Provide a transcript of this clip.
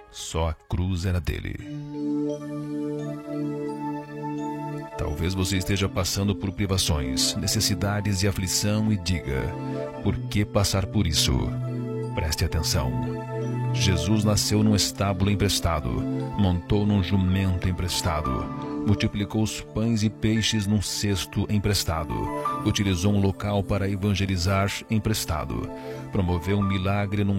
Só a cruz era dele. Talvez você esteja passando por privações, necessidades e aflição e diga: por que passar por isso? Preste atenção. Jesus nasceu num estábulo emprestado, montou num jumento emprestado, multiplicou os pães e peixes num cesto emprestado, utilizou um local para evangelizar emprestado, promoveu um milagre num